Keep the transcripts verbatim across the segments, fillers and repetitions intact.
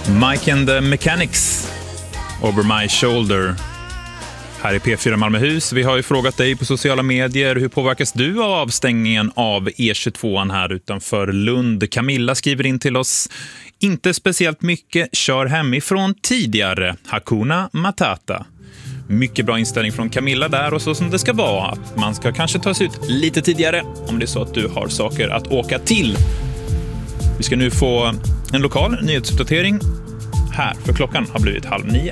Mike and the Mechanics, Over My Shoulder. Här i P fyra Malmöhus. Vi har ju frågat dig på sociala medier. Hur påverkas du av avstängningen av E tjugotvå här utanför Lund? Camilla skriver in till oss. Inte speciellt mycket. Kör hemifrån tidigare. Hakuna Matata. Mycket bra inställning från Camilla där, och så som det ska vara. Att man ska kanske ta sig ut lite tidigare om det är så att du har saker att åka till. Vi ska nu få en lokal nyhetsuppdatering här, för klockan har blivit halv nio.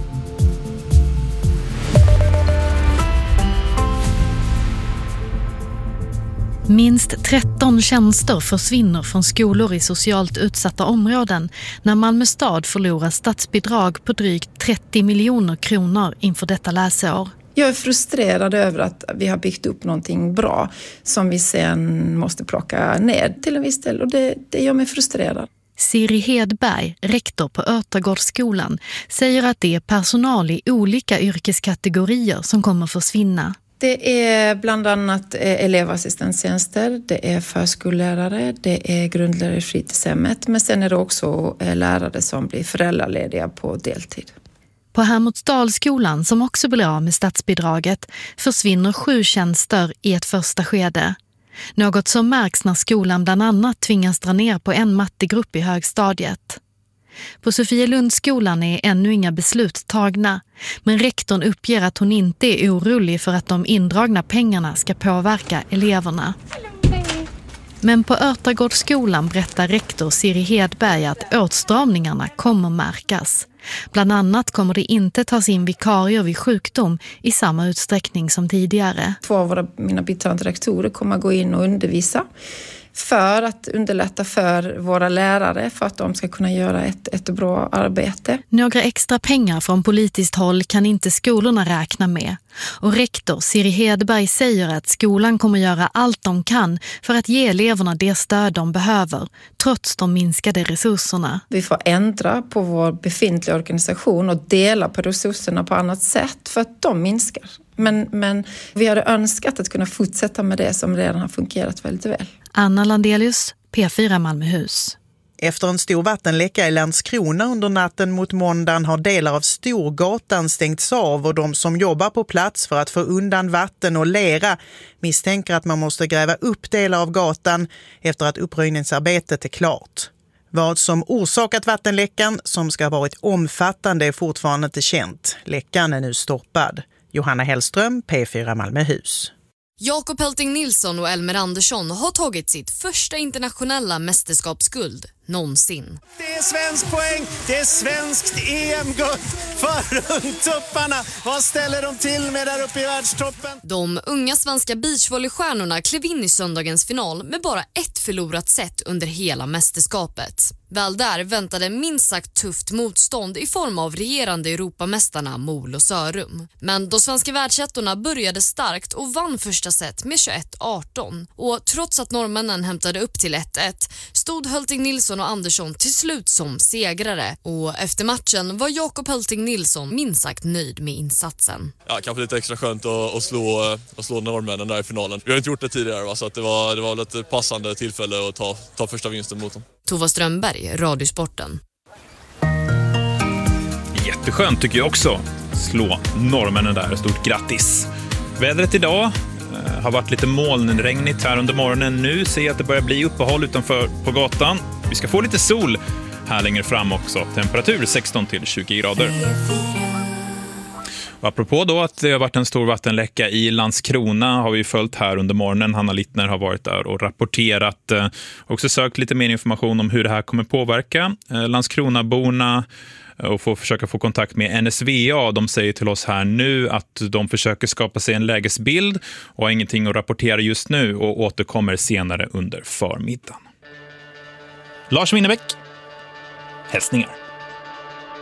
Minst tretton tjänster försvinner från skolor i socialt utsatta områden när Malmö stad förlorar statsbidrag på drygt trettio miljoner kronor inför detta läsår. Jag är frustrerad över att vi har byggt upp någonting bra som vi sen måste plocka ner till en viss del, och det, det gör mig frustrerad. Siri Hedberg, rektor på Örtagårdsskolan, säger att det är personal i olika yrkeskategorier som kommer försvinna. Det är bland annat elevassistenttjänster, det är förskollärare, det är grundlärare i fritidshemmet, men sen är det också lärare som blir föräldralediga på deltid. På Hermodsdalsskolan, som också blir av med statsbidraget, försvinner sju tjänster i ett första skede. Något som märks när skolan bland annat tvingas dra ner på en mattegrupp i högstadiet. På Sofielundsskolan är ännu inga beslut tagna, men rektorn uppger att hon inte är orolig för att de indragna pengarna ska påverka eleverna. Men på Örtagårdsskolan berättar rektor Siri Hedberg att åtstramningarna kommer märkas. Bland annat kommer det inte tas in vikarier vid sjukdom i samma utsträckning som tidigare. Två av våra, mina biträdande rektorer kommer att gå in och undervisa för att underlätta för våra lärare, för att de ska kunna göra ett, ett bra arbete. Några extra pengar från politiskt håll kan inte skolorna räkna med. Och rektor Siri Hedberg säger att skolan kommer göra allt de kan för att ge eleverna det stöd de behöver, trots de minskade resurserna. Vi får ändra på vår befintliga organisation och dela på resurserna på annat sätt för att de minskar. Men, men vi hade önskat att kunna fortsätta med det som redan har fungerat väldigt väl. Anna Landelius, P fyra Malmöhus. Efter en stor vattenläcka i Landskrona under natten mot måndagen har delar av Storgatan stängts av, och de som jobbar på plats för att få undan vatten och lera misstänker att man måste gräva upp delar av gatan efter att uppröjningsarbetet är klart. Vad som orsakat vattenläckan, som ska ha varit omfattande, är fortfarande inte känt. Läckan är nu stoppad. Johanna Hellström, P fyra Malmöhus. Jakob Helting Nilsson och Elmer Andersson har tagit sitt första internationella mästerskapsguld någonsin. Det är svensk poäng, det är svenskt E M-guld för ungtupparna. Vad ställer de till med där uppe i världstoppen? De unga svenska beachvolleystjärnorna klev in i söndagens final med bara ett förlorat set under hela mästerskapet. Väl där väntade minst sagt tufft motstånd i form av regerande Europamästarna Mol och Sörum. Men de svenska världsettorna började starkt och vann första set med tjugoett arton. Och trots att norrmännen hämtade upp till ett ett stod Helting Nilsson och Andersson till slut som segrare. Och efter matchen var Jakob Helting Nilsson minst sagt nöjd med insatsen. Ja, kanske lite extra skönt att, att, slå, att slå norrmännen där i finalen. Vi har inte gjort det tidigare, va? Så att det var, det var ett passande tillfälle att ta, ta första vinsten mot dem. Tova Strömberg, Radiosporten. Jätteskönt tycker jag också. Slå norrmännen där. Stort grattis. Vädret idag eh, har varit lite molnregnigt här under morgonen. Nu ser jag att det börjar bli uppehåll utanför på gatan. Vi ska få lite sol här längre fram också. Temperatur sexton till tjugo grader. Och apropå då att det har varit en stor vattenläcka i Landskrona har vi följt här under morgonen. Hanna Littner har varit där och rapporterat. Eh, också sökt lite mer information om hur det här kommer påverka eh, Landskronaborna och få försöka få kontakt med N S V A. De säger till oss här nu att de försöker skapa sig en lägesbild och har ingenting att rapportera just nu och återkommer senare under förmiddagen. Lars Winnerbäck, hälsningar.